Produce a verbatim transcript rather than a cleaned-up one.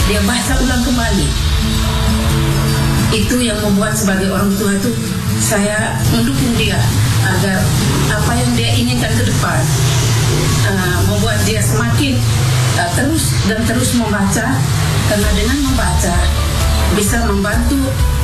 dia baca ulang kembali. Itu yang membuat sebagai orang tua itu saya mendukung dia agar apa yang dia inginkan ke depan uh, membuat dia semakin uh, terus dan terus membaca, karena dengan membaca bisa membantu